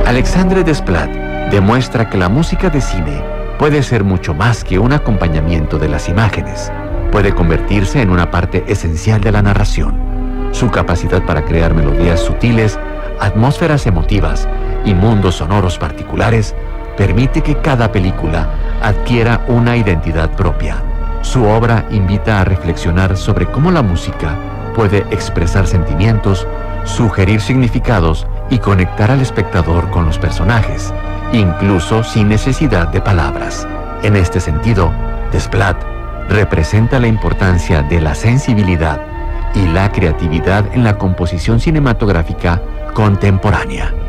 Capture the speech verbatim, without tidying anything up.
Alexandre Desplat demuestra que la música de cine puede ser mucho más que un acompañamiento de las imágenes. Puede convertirse en una parte esencial de la narración. Su capacidad para crear melodías sutiles, atmósferas emotivas y mundos sonoros particulares permite que cada película adquiera una identidad propia. Su obra invita a reflexionar sobre cómo la música puede expresar sentimientos, sugerir significados y conectar al espectador con los personajes, incluso sin necesidad de palabras. En este sentido, Desplat representa la importancia de la sensibilidad y la creatividad en la composición cinematográfica contemporánea.